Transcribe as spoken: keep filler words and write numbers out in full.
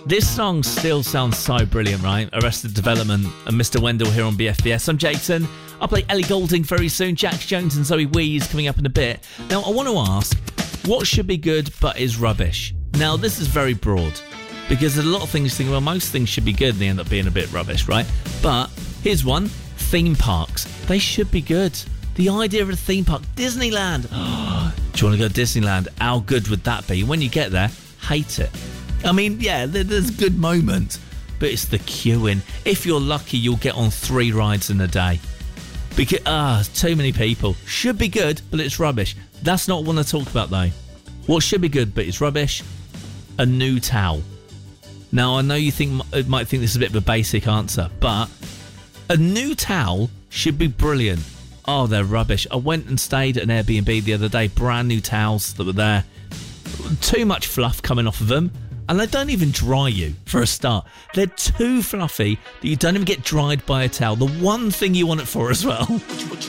This song still sounds so brilliant, right? Arrested Development and Mister Wendell here on B F B S. I'm Jason. I'll play Ellie Goulding very soon. Jax Jones and Zoe Wees coming up in a bit. Now, I want to ask, what should be good but is rubbish? Now, this is very broad because there's a lot of things you think, well, most things should be good and they end up being a bit rubbish, right? But here's one. Theme parks. They should be good. The idea of a theme park. Disneyland. Do you want to go to Disneyland? How good would that be? When you get there, hate it. I mean, yeah, there's good moments, but it's the queuing. If you're lucky, you'll get on three rides in a day. Because, ah, too many people. Should be good, but it's rubbish. That's not what I want to talk about, though. What should be good, but it's rubbish? A new towel. Now, I know you think might think this is a bit of a basic answer, but a new towel should be brilliant. Oh, they're rubbish. I went and stayed at an Airbnb the other day. Brand new towels that were there. Too much fluff coming off of them. And they don't even dry you, for a start. They're too fluffy that you don't even get dried by a towel. The one thing you want it for as well.